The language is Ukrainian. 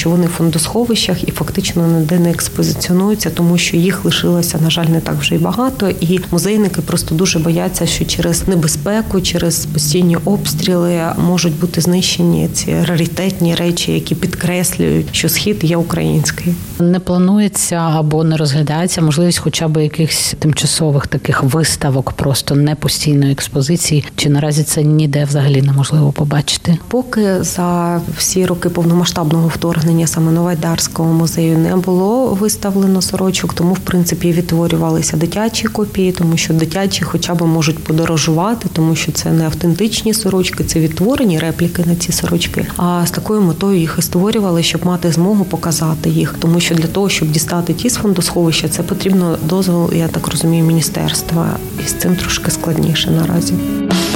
що вони в фондосховищах і фактично ніде не експозиціонуються, тому що їх лишилося, на жаль, не так вже й багато. І музейники просто дуже бояться, що через небезпеку, через постійні обстріли можуть бути знищені ці раритетні речі, які підкреслюють, що Схід є український. Не планується або не розглядається можливість хоча б якихось тимчасових таких виставок, просто не постійної експозиції, чи наразі це ніде взагалі неможливо побачити? Поки за всі роки повномасштабного вторгнення саме Новоайдарського музею не було виставлено сорочок, тому, в принципі, відтворювалися дитячі копії, тому що дитячі хоча б можуть подорожувати, тому що це не автентичні сорочки, це відтворені репліки на ці сорочки. А з такою метою їх і створювали, щоб мати змогу показати їх, тому що для того, щоб дістати ті з фондосховища, це потрібно дозвіл, я так розумію, міністерства. І з цим трошки складніше наразі.